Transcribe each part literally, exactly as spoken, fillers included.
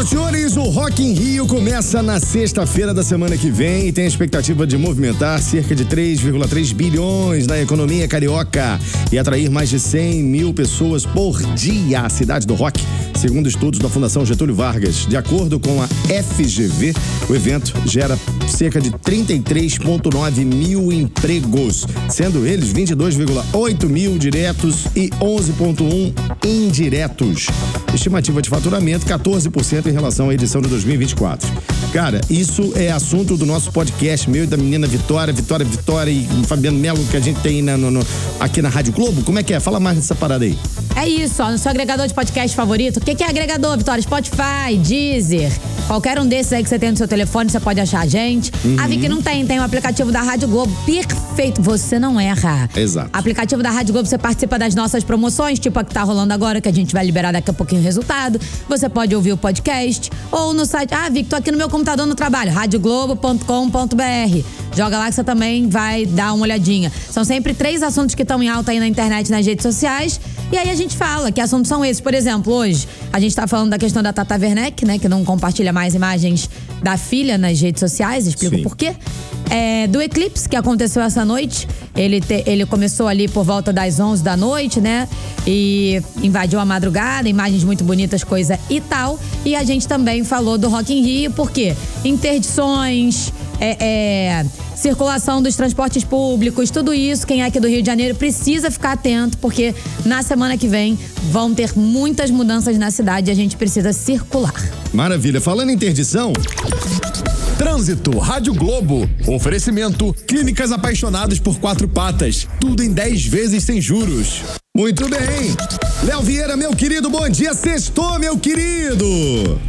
Senhores, o Rock in Rio começa na sexta-feira da semana que vem e tem a expectativa de movimentar cerca de três vírgula três bilhões na economia carioca e atrair mais de cem mil pessoas por dia à cidade do rock, segundo estudos da Fundação Getúlio Vargas. De acordo com a F G V, o evento gera cerca de trinta e três vírgula nove mil empregos, sendo eles vinte e dois vírgula oito mil diretos e onze vírgula um indiretos. Estimativa de faturamento quatorze por cento em relação à edição de dois mil e vinte e quatro. Cara, isso é assunto do nosso podcast, meu e da menina Vitória, Vitória, Vitória e Fabiano Melo, que a gente tem na, no, no, aqui na Rádio Globo. Como é que é? Fala mais dessa parada aí. É isso, ó, no seu agregador de podcast favorito. O que, que é agregador, Vitória? Spotify, Deezer, qualquer um desses aí que você tem no seu telefone, você pode achar a gente. Uhum. A Vicky não tem, tem o aplicativo da Rádio Globo, perfeito, você não erra. Exato. Aplicativo da Rádio Globo, você participa das nossas promoções, tipo a que tá rolando agora, que a gente vai liberar daqui a pouquinho o resultado. Você pode ouvir o podcast ou no site, ah, Vicky, tô aqui no meu computador no trabalho, rádio globo ponto com ponto b r. Joga lá que você também vai dar uma olhadinha. São sempre três assuntos que estão em alta aí na internet, nas redes sociais. E aí a gente fala que assuntos são esses. Por exemplo, hoje a gente tá falando da questão da Tata Werneck, né? Que não compartilha mais imagens da filha nas redes sociais. Explico por quê. É, do eclipse que aconteceu essa noite. Ele, te, ele começou ali por volta das onze da noite, né? E invadiu a madrugada, imagens muito bonitas, coisa e tal. E a gente também falou do Rock in Rio, por quê? Interdições, é... é circulação dos transportes públicos, tudo isso, quem é aqui do Rio de Janeiro precisa ficar atento, porque na semana que vem vão ter muitas mudanças na cidade e a gente precisa circular. Maravilha. Falando em interdição... Trânsito, Rádio Globo. Oferecimento, Clínicas Apaixonadas por Quatro Patas. Tudo em dez vezes sem juros. Muito bem. Léo Vieira, meu querido, bom dia. Sextou, meu querido.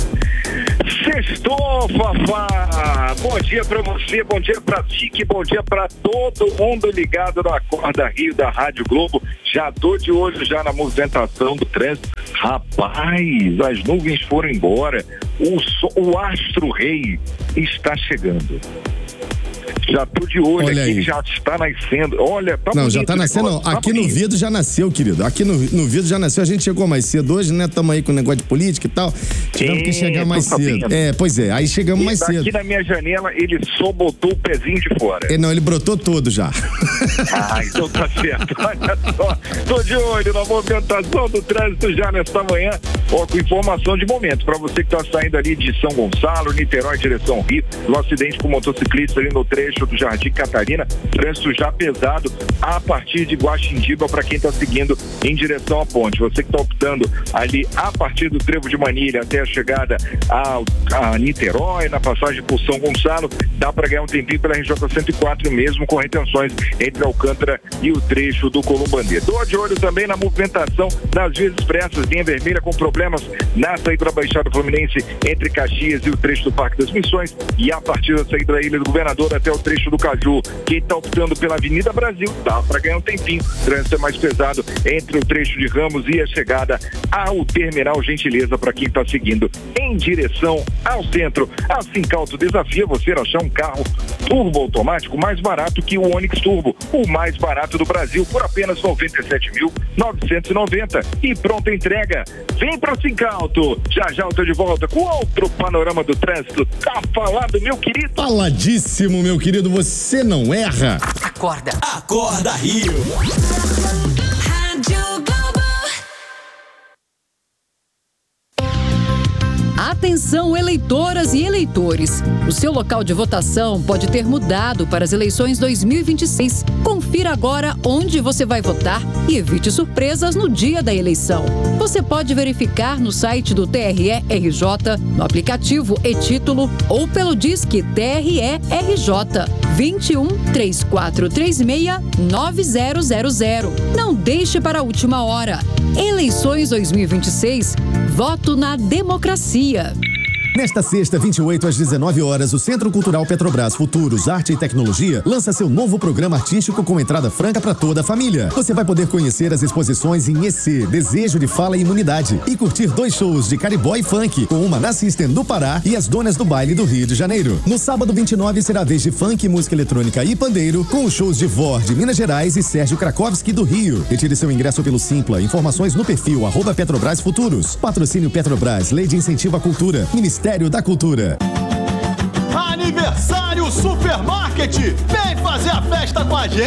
Sextou, Fafá! Bom dia pra você, bom dia pra Tique, bom dia pra todo mundo ligado no Acorda Rio da Rádio Globo. Já tô de olho já na movimentação do trânsito. Rapaz, as nuvens foram embora. O, so, o Astro Rei está chegando. Já tô de olho. Olha aqui, aí. Já está nascendo. Olha, tá Não, já tá nascendo, não. Tá aqui bonito. No vidro já nasceu, querido. Aqui no, no vidro já nasceu. A gente chegou mais cedo hoje, né? Tamo aí com o negócio de política e tal. Tivemos que chegar mais cedo. É, pois é. Aí chegamos e mais cedo. Aqui na minha janela, ele só botou o pezinho de fora. É, não, ele brotou todo já. Ah, então tá certo. Olha só. Tô de olho na movimentação do trânsito já nesta manhã. Ó, com informação de momento. Pra você que tá saindo ali de São Gonçalo, Niterói, direção Rio. No acidente com o motociclista ali no trecho do Jardim Catarina, trânsito já pesado a partir de Guaxindiba para quem está seguindo em direção à ponte. Você que está optando ali a partir do Trevo de Manilha até a chegada a, a Niterói, na passagem por São Gonçalo, dá para ganhar um tempinho pela R J cento e quatro mesmo, com retenções entre Alcântara e o trecho do Columbandê. Tô de olho também na movimentação das vias expressas, linha vermelha com problemas na saída da Baixada Fluminense entre Caxias e o trecho do Parque das Missões, e a partir da saída da Ilha do Governador até o trecho do Caju. Quem está optando pela Avenida Brasil dá para ganhar um tempinho. O trânsito é mais pesado entre o trecho de Ramos e a chegada ao Terminal Gentileza para quem está seguindo em direção ao centro. A Sincauto desafia você a achar um carro turbo automático mais barato que o Onix Turbo, o mais barato do Brasil, por apenas noventa e sete mil novecentos e noventa e pronta entrega. Vem para Sincauto. Já já eu tô de volta com outro panorama do trânsito. Tá falado, meu querido? Faladíssimo, meu querido. Você não erra. Acorda. Acorda, Rio. Atenção, eleitoras e eleitores. O seu local de votação pode ter mudado para as eleições dois mil e vinte e seis. Confira agora onde você vai votar e evite surpresas no dia da eleição. Você pode verificar no site do T R E R J, no aplicativo e-Título ou pelo Disque T R E R J vinte e um, três quatro três seis, nove zero zero zero. Não deixe para a última hora. Eleições dois mil e vinte e seis. Voto na democracia. Nesta sexta, vinte e oito às dezenove horas, o Centro Cultural Petrobras Futuros, Arte e Tecnologia lança seu novo programa artístico com entrada franca para toda a família. Você vai poder conhecer as exposições em E C, Desejo de Fala e Imunidade, e curtir dois shows de carimbó e funk com o Maná System do Pará e as Donas do Baile do Rio de Janeiro. No sábado vinte e nove será a vez de funk, música eletrônica e pandeiro com os shows de Vor de Minas Gerais e Sérgio Krakowski do Rio. Retire seu ingresso pelo Simpla. Informações no perfil arroba Petrobras Futuros. Patrocínio Petrobras, Lei de Incentivo à Cultura, Ministério da Cultura. Aniversário Supermarket! Vem fazer a festa com a gente!